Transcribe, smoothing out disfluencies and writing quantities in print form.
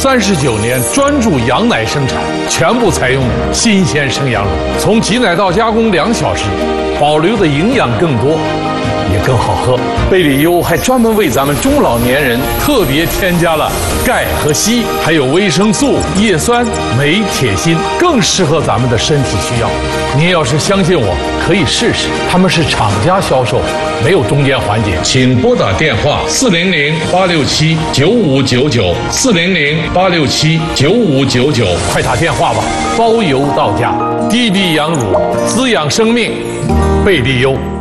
39年专注羊奶生产，全部采用新鲜生羊乳，从挤奶到加工2小时，保留的营养更多，也更好喝。贝里优还专门为咱们中老年人特别添加了钙和硒，还有维生素、叶酸、镁、铁、锌，更适合咱们的身体需要。您要是相信我，可以试试。他们是厂家销售，没有中间环节。请拨打电话400-867-9599，400-867-9599，快打电话吧，包邮到家。滴滴羊乳，滋养生命，贝利优。